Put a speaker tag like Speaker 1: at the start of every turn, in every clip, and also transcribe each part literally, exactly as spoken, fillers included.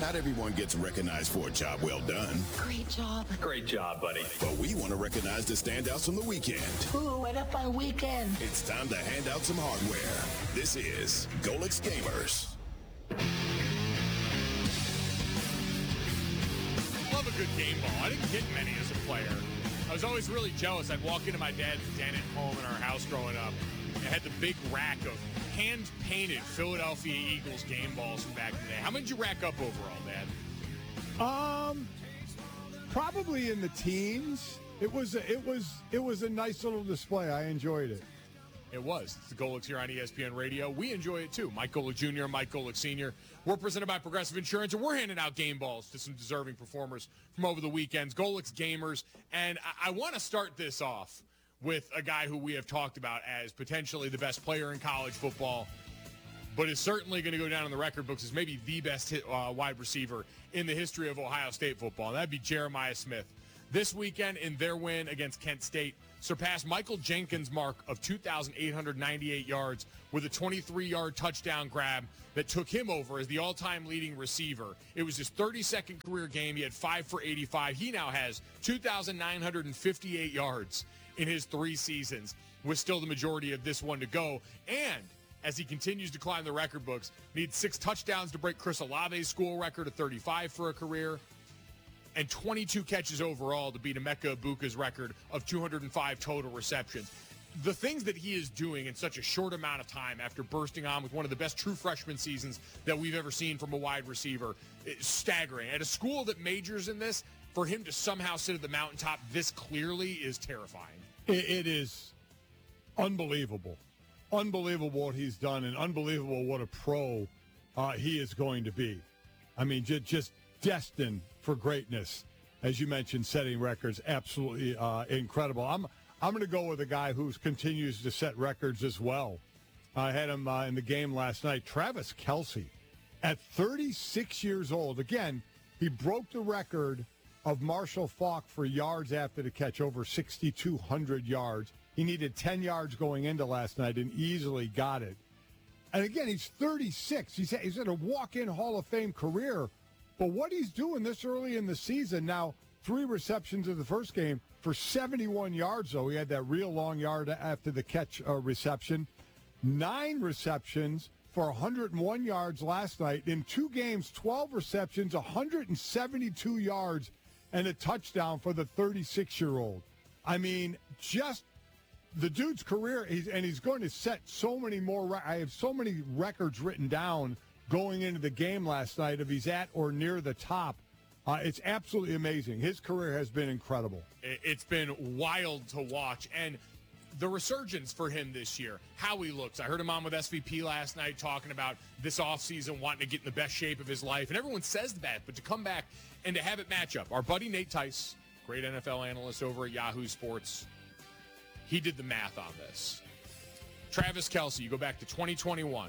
Speaker 1: Not everyone gets recognized for a job well done.
Speaker 2: Great job.
Speaker 3: Great job, buddy.
Speaker 1: But we want to recognize the standouts from the weekend.
Speaker 2: Ooh, what up on weekend?
Speaker 1: It's time to hand out some hardware. This is Golix Gamers.
Speaker 4: Love a good game ball. I didn't get many as a player. I was always really jealous. I'd walk into my dad's den at home in our house growing up. It had the big rack of hand-painted Philadelphia Eagles game balls from back in the day. How many did you rack up overall, Dad?
Speaker 5: Um, probably in the teens. It was a, it was it was a nice little display. I enjoyed it.
Speaker 4: It was. It's the Golix here on E S P N Radio. We enjoy it too. Mike Golick Junior and Mike Golick Senior We're presented by Progressive Insurance, and we're handing out game balls to some deserving performers from over the weekends. Golix Gamers, and I, I want to start this off with a guy who we have talked about as potentially the best player in college football, but is certainly going to go down in the record books as maybe the best hit, uh, wide receiver in the history of Ohio State football. And that'd be Jeremiah Smith. This weekend, in their win against Kent State, surpassed Michael Jenkins' mark of two thousand eight hundred ninety-eight yards with a twenty-three-yard touchdown grab that took him over as the all-time leading receiver. It was his thirty-second career game. He had five for eighty-five. He now has two thousand nine hundred fifty-eight yards in his three seasons, with still the majority of this one to go. And as he continues to climb the record books, needs six touchdowns to break Chris Olave's school record of thirty-five for a career, and twenty-two catches overall to beat Emeka Ibuka's record of two hundred five total receptions. The things that he is doing in such a short amount of time after bursting on with one of the best true freshman seasons that we've ever seen from a wide receiver is staggering. At a school that majors in this, for him to somehow sit at the mountaintop this clearly is terrifying.
Speaker 5: It, it is unbelievable. Unbelievable what he's done, and unbelievable what a pro uh, he is going to be. I mean, just, just destined for greatness. As you mentioned, setting records, absolutely uh, incredible. I'm I'm going to go with a guy who continues to set records as well. I had him uh, in the game last night. Travis Kelce, at thirty-six years old. Again, he broke the record of Marshall Faulk for yards after the catch, over six thousand two hundred yards. He needed ten yards going into last night and easily got it. And again, he's thirty-six. He's, he's had a walk-in Hall of Fame career. But what he's doing this early in the season, now three receptions in the first game for seventy-one yards, though. He had that real long yard after the catch uh, reception. Nine receptions for one hundred one yards last night. In two games, twelve receptions, one hundred seventy-two yards, and a touchdown for the thirty-six-year-old. I mean, just the dude's career, he's, and he's going to set so many more. I have so many records written down going into the game last night if he's at or near the top. Uh, it's absolutely amazing. His career has been incredible.
Speaker 4: It's been wild to watch. And the resurgence for him this year, how he looks. I heard him on with S V P last night talking about this offseason, wanting to get in the best shape of his life. And everyone says that, but to come back and to have it match up. Our buddy Nate Tice, great N F L analyst over at Yahoo Sports, he did the math on this. Travis Kelce, you go back to twenty twenty-one.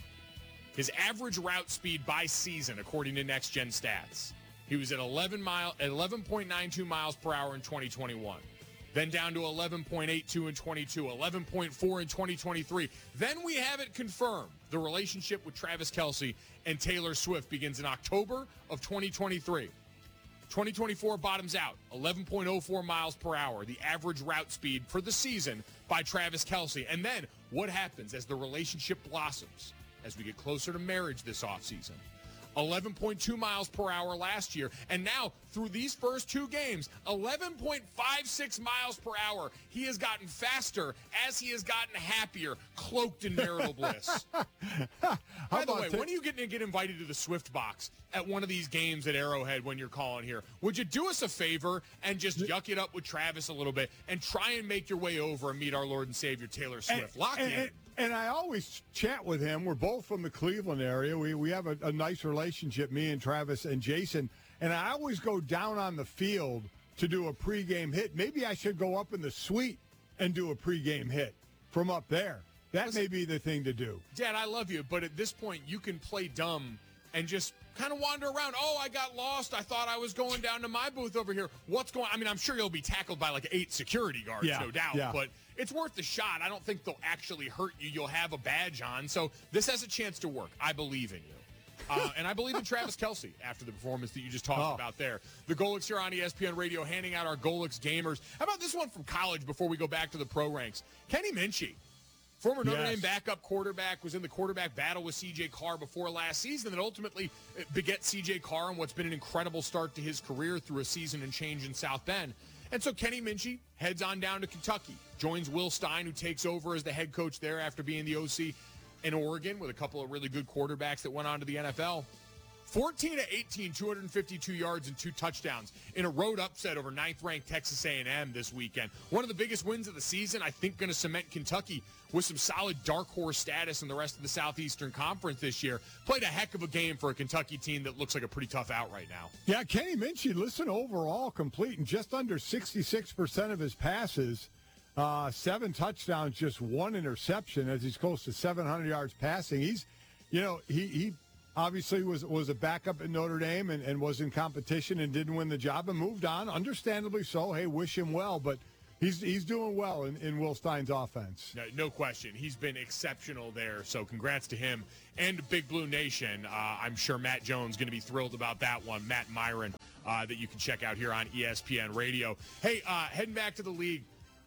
Speaker 4: His average route speed by season, according to Next Gen Stats, he was at eleven mile at eleven point nine two miles per hour in twenty twenty-one. Then down to eleven point eight two in twenty-two, eleven point four in twenty twenty-three. Then we have it confirmed. The relationship with Travis Kelce and Taylor Swift begins in October of twenty twenty-three. twenty twenty-four bottoms out, eleven point oh four miles per hour, the average route speed for the season by Travis Kelce. And then what happens as the relationship blossoms as we get closer to marriage this offseason? eleven point two miles per hour last year. And now, through these first two games, eleven point five six miles per hour. He has gotten faster as he has gotten happier, cloaked in marital bliss. By the way, t- when are you getting to get invited to the Swift box at one of these games at Arrowhead when you're calling here? Would you do us a favor and just yuck it up with Travis a little bit and try and make your way over and meet our Lord and Savior Taylor Swift?
Speaker 5: And,
Speaker 4: Lock
Speaker 5: and,
Speaker 4: in.
Speaker 5: And, And I always chat with him. We're both from the Cleveland area. We we have a, a nice relationship, me and Travis and Jason. And I always go down on the field to do a pregame hit. Maybe I should go up in the suite and do a pregame hit from up there. That Listen, may be the thing to do.
Speaker 4: Dad, I love you, but at this point, you can play dumb and just kind of wander around. Oh, I got lost. I thought I was going down to my booth over here. What's going on? I mean, I'm sure you'll be tackled by like eight security guards,
Speaker 5: yeah,
Speaker 4: no doubt.
Speaker 5: Yeah.
Speaker 4: But it's worth the shot. I don't think they'll actually hurt you. You'll have a badge on. So this has a chance to work. I believe in you. Uh, and I believe in Travis Kelce after the performance that you just talked
Speaker 5: Oh.
Speaker 4: about there. The Golix here on E S P N Radio handing out our Golix gamers. How about this one from college before we go back to the pro ranks? Kenny Minchie, former Notre
Speaker 5: Yes.
Speaker 4: Dame backup quarterback, was in the quarterback battle with C J Carr before last season and ultimately beget C J Carr in what's been an incredible start to his career through a season and change in South Bend. And so Kenny Minchie heads on down to Kentucky, joins Will Stein, who takes over as the head coach there after being the O C in Oregon with a couple of really good quarterbacks that went on to the N F L. fourteen to eighteen, two hundred fifty-two yards and two touchdowns in a road upset over ninth-ranked Texas A and M this weekend. One of the biggest wins of the season, I think, going to cement Kentucky with some solid dark horse status in the rest of the Southeastern Conference this year. Played a heck of a game for a Kentucky team that looks like a pretty tough out right now.
Speaker 5: Yeah, Kenny Minchie, listen, overall complete and just under sixty-six percent of his passes. Uh, seven touchdowns, just one interception as he's close to seven hundred yards passing. He's, you know, he, he obviously was was a backup at Notre Dame and, and was in competition and didn't win the job and moved on, understandably so. Hey, wish him well, but he's he's doing well in, in Will Stein's offense.
Speaker 4: No, no question. He's been exceptional there, so congrats to him and Big Blue Nation. Uh, I'm sure Matt Jones going to be thrilled about that one. Matt Myron, uh, that you can check out here on E S P N Radio. Hey, uh, heading back to the league,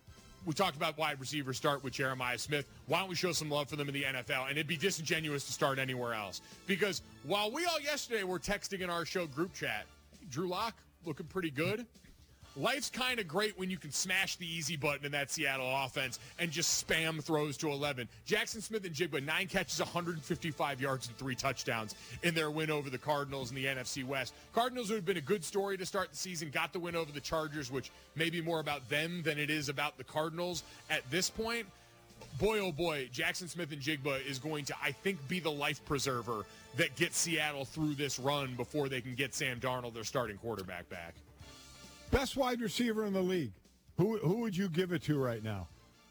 Speaker 4: we talked about wide receivers start with Jeremiah Smith. Why don't we show some love for them in the N F L? And it'd be disingenuous to start anywhere else. Because while we all yesterday were texting in our show group chat, Drew Lock looking pretty good. Life's kind of great when you can smash the easy button in that Seattle offense and just spam throws to eleven. Jackson Smith-Njigba, nine catches, one hundred fifty-five yards, and three touchdowns in their win over the Cardinals in the N F C West. Cardinals, who have been a good story to start the season, got the win over the Chargers, which may be more about them than it is about the Cardinals at this point. Boy, oh boy, Jackson Smith-Njigba is going to, I think, be the life preserver that gets Seattle through this run before they can get Sam Darnold, their starting quarterback, back.
Speaker 5: Best wide receiver in the league. Who who would you give it to right now?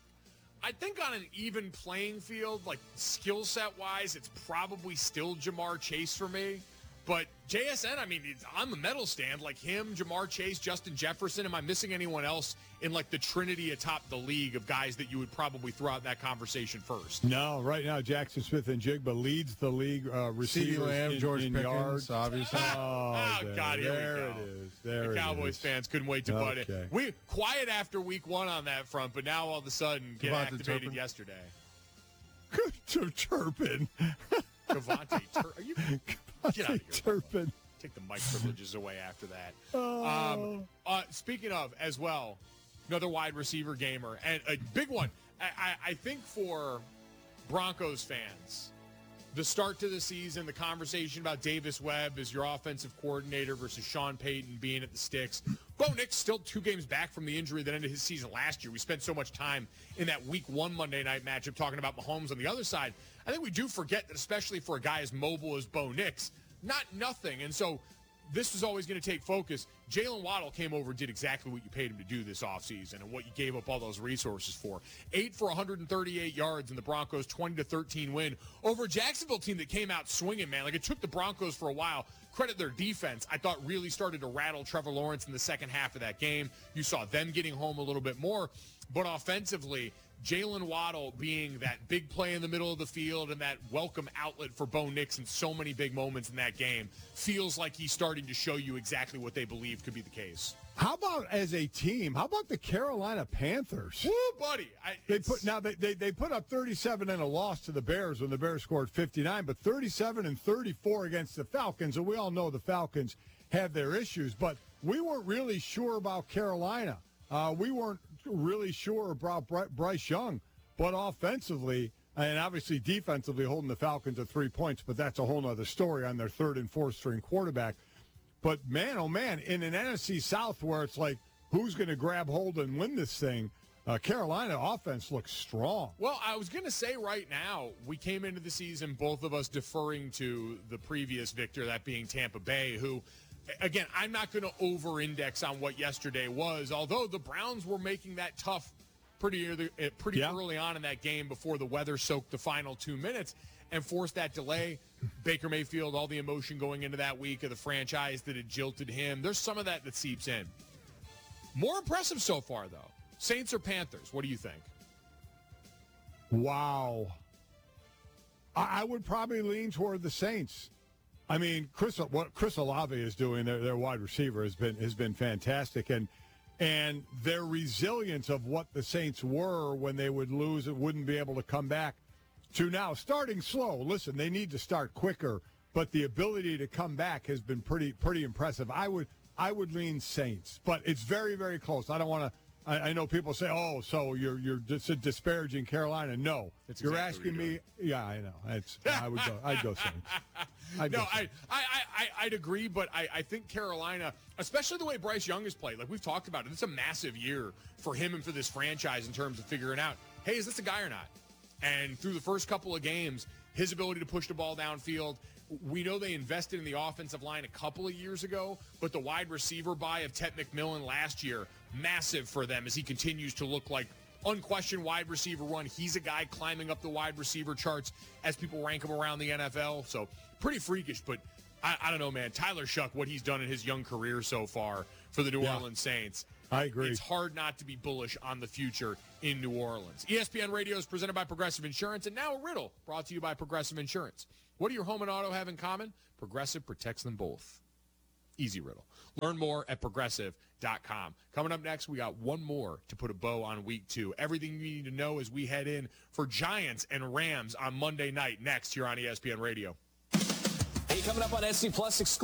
Speaker 4: I think on an even playing field, like skill set wise, it's probably still Jamar Chase for me. But J S N, I mean, it's on the medal stand, like him, Jamar Chase, Justin Jefferson. Am I missing anyone else in like the trinity atop the league of guys that you would probably throw out in that conversation first?
Speaker 5: No, right now Jackson Smith-Njigba leads the league uh, receivers
Speaker 3: CeeDee Lamb,
Speaker 5: in,
Speaker 3: George
Speaker 5: in
Speaker 3: Pickens,
Speaker 5: yards.
Speaker 3: obviously.
Speaker 5: Oh,
Speaker 4: Oh,
Speaker 5: there,
Speaker 4: God, here we
Speaker 5: there
Speaker 4: go.
Speaker 5: it is. There
Speaker 4: The
Speaker 5: it
Speaker 4: Cowboys
Speaker 5: is.
Speaker 4: fans couldn't wait to butt it.
Speaker 5: Okay.
Speaker 4: We quiet after week one on that front, but now all of a sudden get
Speaker 3: Devontae
Speaker 4: activated
Speaker 3: Turpin.
Speaker 4: yesterday.
Speaker 5: Tur- Turpin.
Speaker 4: Cavante, Tur- are you get out of here?
Speaker 5: Turpin.
Speaker 4: Take the mic privileges away after that.
Speaker 5: Oh.
Speaker 4: Um, uh, speaking of, as well, another wide receiver gamer, and a big one. I, I, I think for Broncos fans, the start to the season, the conversation about Davis Webb as your offensive coordinator versus Sean Payton being at the sticks. Bo Nix still two games back from the injury that ended his season last year. We spent so much time in that week one Monday night matchup talking about Mahomes on the other side. I think we do forget that, especially for a guy as mobile as Bo Nix, not nothing. And so this is always going to take focus. Jalen Waddle came over and did exactly what you paid him to do this offseason and what you gave up all those resources for. Eight for one hundred thirty-eight yards in the Broncos' twenty to thirteen win over a Jacksonville team that came out swinging, man. Like, it took the Broncos for a while. Credit their defense, I thought, really started to rattle Trevor Lawrence in the second half of that game. You saw them getting home a little bit more. But offensively, Jalen Waddle being that big play in the middle of the field and that welcome outlet for Bo Nix in so many big moments in that game feels like he's starting to show you exactly what they believe could be the case.
Speaker 5: How about as a team? How about the Carolina Panthers?
Speaker 4: Woo, buddy. I,
Speaker 5: They put now they, they they put up thirty-seven in a loss to the Bears when the Bears scored fifty-nine, but thirty-seven and thirty-four against the Falcons. And we all know the Falcons have their issues, but we weren't really sure about Carolina. Uh, we weren't really sure about Bry- Bryce Young, but offensively and obviously defensively holding the Falcons to three points, but that's a whole other story on their third and fourth string quarterback. But man, oh man, in an N F C South where it's like, who's going to grab hold and win this thing? Uh, Carolina offense looks strong.
Speaker 4: Well, I was going to say right now, we came into the season, both of us deferring to the previous victor, that being Tampa Bay, who, again, I'm not going to over-index on what yesterday was, although the Browns were making that tough pretty early, pretty
Speaker 5: Yeah.
Speaker 4: early on in that game before the weather soaked the final two minutes and forced that delay. Baker Mayfield, all the emotion going into that week of the franchise that had jilted him. There's some of that that seeps in. More impressive so far, though. Saints or Panthers? What do you think?
Speaker 5: Wow. I, I would probably lean toward the Saints. I mean, Chris, what Chris Olave is doing, their, their wide receiver, has been has been fantastic, and and their resilience of what the Saints were when they would lose and wouldn't be able to come back to now starting slow. Listen, they need to start quicker, but the ability to come back has been pretty pretty impressive. I would I would lean Saints, but it's very very close. I don't want to. I, I know people say, "Oh, so you're you're dis- disparaging Carolina." No,
Speaker 4: That's
Speaker 5: you're
Speaker 4: exactly
Speaker 5: asking
Speaker 4: what you're
Speaker 5: me. Yeah, I know. It's, I would go. I'd go Saints. I'd
Speaker 4: no,
Speaker 5: go
Speaker 4: I,
Speaker 5: Saints.
Speaker 4: I, I, I'd agree, but I, I think Carolina, especially the way Bryce Young has played, like we've talked about it, it's a massive year for him and for this franchise in terms of figuring out, hey, is this a guy or not? And through the first couple of games, his ability to push the ball downfield, we know they invested in the offensive line a couple of years ago, but the wide receiver buy of Ted McMillan last year, massive for them as he continues to look like unquestioned wide receiver one. He's a guy climbing up the wide receiver charts as people rank him around the N F L. So pretty freakish, but I, I don't know, man. Tyler Shuck, what he's done in his young career so far for the New
Speaker 5: Yeah.
Speaker 4: Orleans Saints.
Speaker 5: I agree.
Speaker 4: It's hard not to be bullish on the future in New Orleans. E S P N Radio is presented by Progressive Insurance, and now a riddle brought to you by Progressive Insurance. What do your home and auto have in common? Progressive protects them both. Easy riddle. Learn more at progressive dot com. Coming up next, we got one more to put a bow on week two. Everything you need to know as we head in for Giants and Rams on Monday night next here on E S P N Radio.
Speaker 3: Hey, coming up on S C Plus exclusive.